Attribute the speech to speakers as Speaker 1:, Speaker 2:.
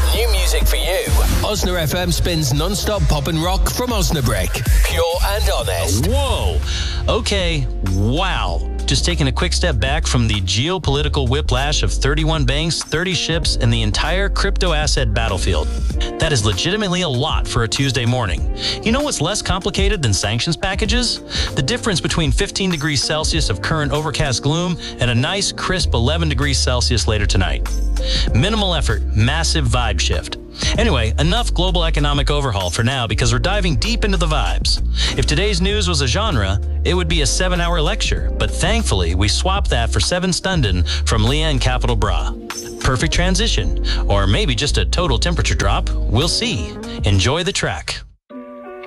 Speaker 1: New music for you. Osna FM spins non-stop pop and rock from Osnabrück. Pure and honest.
Speaker 2: Whoa. Okay. Wow. Just taking a quick step back from the geopolitical whiplash of 31 banks, 30 ships, and the entire crypto asset battlefield. That is legitimately a lot for a Tuesday morning. You know what's less complicated than sanctions packages? The difference between 15 degrees Celsius of current overcast gloom and a nice, crisp 11 degrees Celsius later tonight. Minimal effort, massive vibe shift. Anyway, enough global economic overhaul for now because we're diving deep into the vibes. If today's news was a genre, it would be a 7-hour lecture, but thankfully we swapped that for 7 Stunden from Leanne Capital Bra. Perfect transition, or maybe just a total temperature drop. We'll see. Enjoy the track.